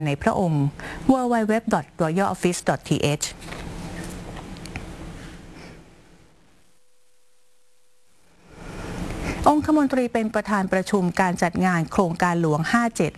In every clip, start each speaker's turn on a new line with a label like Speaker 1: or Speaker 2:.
Speaker 1: ในพระองค์ www.royaloffice.th องคมนตรีเป็นประธานประชุมการจัดงานโครงการหลวง 57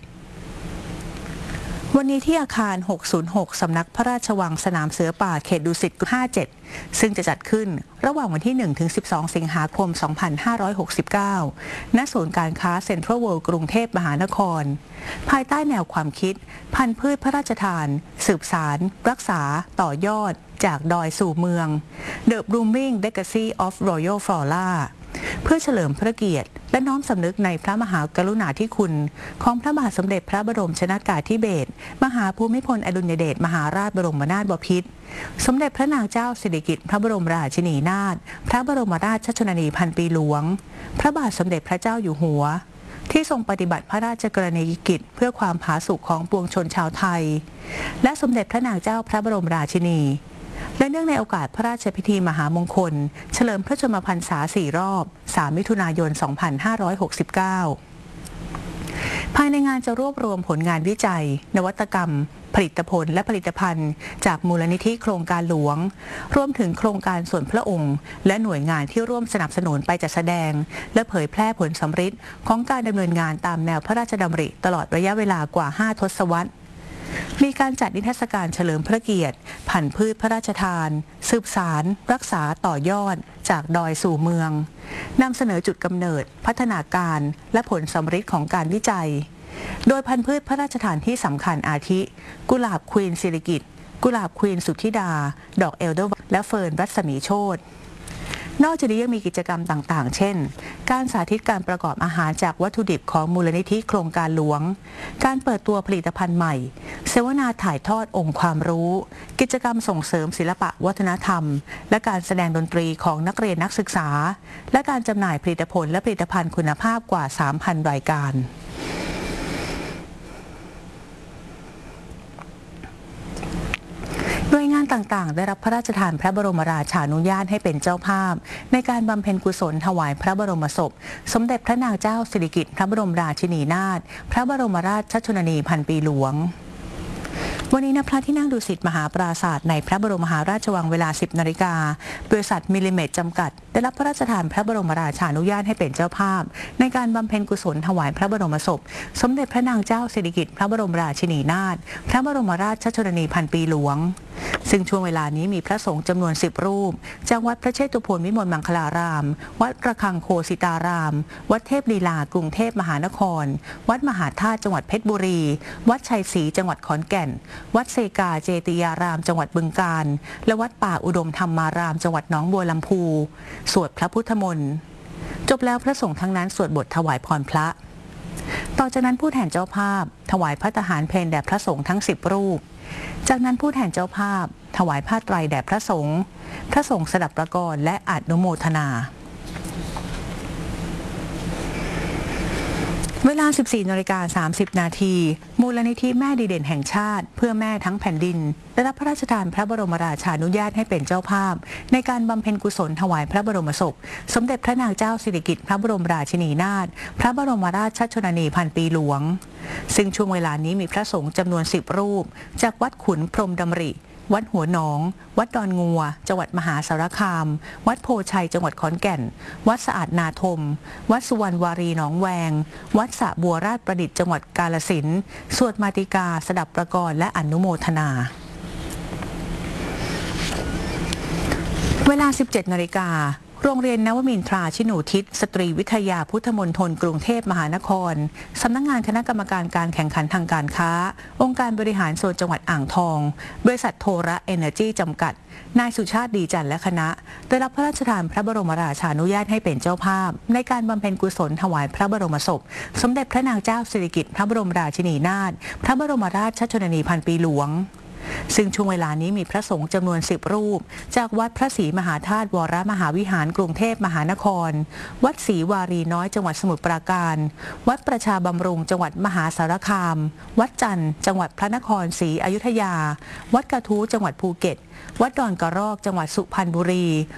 Speaker 1: วันนี้ที่อาคาร 606 สำนักพระราชวังสนามเสือป่าเขตดุสิต 57 ซึ่งจะจัดขึ้นระหว่างวันที่ 1-12 สิงหาคม 2569 ณ ศูนย์การค้าเซ็นทรัลเวิลด์กรุงเทพมหานคร ภายใต้แนวความคิดพันธุ์พืชพระราชทาน สืบสาร รักษา ต่อยอด จากดอยสู่เมือง The Blooming Legacy of Royal Flora เพื่อเฉลิมพระเกียรติและน้อมสำนึกในพระมหากรุณาธิคุณของพระบาทสมเด็จพระบรมชนกาธิเบศรมหาภูมิพลอดุลยเดชมหาราชบรมนาถบพิตรสมเด็จพระนางเจ้าสิริกิติ์พระบรมราชินีนาถพระบรมราชชนนีพันปีหลวงพระบาทสมเด็จพระเจ้าอยู่หัวที่ทรงปฏิบัติพระราชกรณียกิจเพื่อความผาสุกของปวงชนชาวไทยและสมเด็จพระนางเจ้าพระบรมราชินีและเนื่องในโอกาสพระราชพิธีมหามงคลเฉลิมพระชนมพรรษา 4 รอบ 3 มิถุนายน 2569 ภายในงานจะรวบรวมผลงานวิจัยนวัตกรรมผลิตผลและผลิตภัณฑ์จากมูลนิธิโครงการหลวงรวมถึงโครงการส่วนพระองค์และหน่วยงานที่ร่วมสนับสนุนไปจัดแสดงและเผยแพร่ผลสำฤทธิ์ของการดำเนินงานตามแนวพระราชดำริตลอดระยะเวลากว่า 5 ทศวรรษมีการจัดนิทรรศการเฉลิมพระเกียรติพันธุ์พืชพระราชทานสืบสารรักษาต่อยอดจากดอยสู่เมืองนำเสนอจุดกำเนิดพัฒนาการและผลสำฤทธิ์ของการวิจัยโดยพันธุ์พืชพระราชทานที่สำคัญอาทิกุหลาบควีนสิริกิติ์กุหลาบควีนสุทธิดาดอกเอลเดอร์และเฟิร์นรัศมีโชตินอกจากนี้ยังมีกิจกรรมต่างๆเช่นการสาธิตการประกอบอาหารจากวัตถุดิบของมูลนิธิโครงการหลวงการเปิดตัวผลิตภัณฑ์ใหม่เสวนาถ่ายทอดองค์ความรู้กิจกรรมส่งเสริมศิลปะวัฒนธรรมและการแสดงดนตรีของนักเรียนนักศึกษาและการจำหน่ายผลิตผลและผลิตภัณฑ์คุณภาพกว่า 3,000 รายการหน่วยงานต่างๆได้รับพระราชทานพระบรมราชานุญาตให้เป็นเจ้าภาพในการบำเพ็ญกุศลถวายพระบรมศพสมเด็จพระนางเจ้าสิริกิติ์พระบรมราชินีนาถพระบรมราชชนนีพันปีหลวงวันนี้ณพระที่นั่งดุสิตมหาปราสาทในพระบรมมหาราชวังเวลา 10 นาฬิกาบริษัทมิลลิเมตรจำกัดได้รับพระราชทานพระบรมราชานุญาตให้เป็นเจ้าภาพในการบำเพ็ญกุศลถวายพระบรมศพสมเด็จพระนางเจ้าสิริกิติ์พระบรมราชินีนาถพระบรมราชชนนีพันปีหลวงซึ่งช่วงเวลานี้มีพระสงฆ์จำนวน 10 รูปจากวัดพระเชตุพนวิมลมังคลารามวัดระฆังโคสิตารามวัดเทพลีลากรุงเทพมหานครวัดมหาธาตุจังหวัดเพชรบุรีวัดชัยศรีจังหวัดขอนแก่นวัดเซกาเจติยารามจังหวัดบึงกาฬและวัดป่าอุดมธรรมารามจังหวัดหนองบัวลำพูสวดพระพุทธมนต์จบแล้วพระสงฆ์ทั้งนั้นสวดบทถวายพรพระต่อจากนั้นผู้แทนเจ้าภาพถวายพระทหารเพลแด่พระสงฆ์ทั้ง 10 รูปจากนั้นผู้แทนเจ้าภาพถวายผ้าไตรแด่พระสงฆ์สดับประกรณ์และอนุโมทนาเวลา 14:30 นาทีมูลนิธิแม่ดีเด่นแห่งชาติเพื่อแม่ทั้งแผ่นดินได้รับพระราชทานพระบรมราชานุญาตให้เป็นเจ้าภาพในการบำเพ็ญกุศลถวายพระบรมศพสมเด็จพระนางเจ้าสิริกิติ์พระบรมราชินีนาถพระบรมราชชนนีพันปีหลวงซึ่งช่วงเวลานี้มีพระสงฆ์จำนวน 10 รูปจากวัดขุนพรหมดำริวัดหัวหนองวัดดอนงัวจังหวัดมหาสารคามวัดโพชัยจังหวัดขอนแก่นวัดสะอาดนาทมวัดสุวรรณวารีหนองแวงวัดสระบัวราชประดิษฐ์จังหวัดกาฬสินธุ์สวดมาติกาสดับประกรณ์และอนุโมทนาเวลา 17 นาฬิกาโรงเรียนนวมินทราชินูทิศสตรีวิทยาพุทธมณฑลกรุงเทพมหานครสำนักงานคณะกรรมการการแข่งขันทางการค้าองค์การบริหารส่วนจังหวัดอ่างทองบริษัทโทระเอเนอร์จีจำกัดนายสุชาติดีจันทร์และคณะได้รับพระราชทานพระบรมราชานุญาตให้เป็นเจ้าภาพในการบำเพ็ญกุศลถวายพระบรมศพสมเด็จพระนางเจ้าสิริกิติ์พระบรมราชินีนาถพระบรมราชชนนีพันปีหลวงซึ่งช่วงเวลานี้มีพระสงฆ์จำนวน 10 รูปจากวัดพระศรีมหาธาตุวรมหาวิหารกรุงเทพมหานครวัดศรีวารีน้อยจังหวัดสมุทรปราการวัดประชาบำรุงจังหวัดมหาสารคามวัดจันทร์จังหวัดพระนครศรีอยุธยาวัดกระทู้จังหวัดภูเก็ตวัดดอนกระรอกจังหวัดสุพรรณบุรี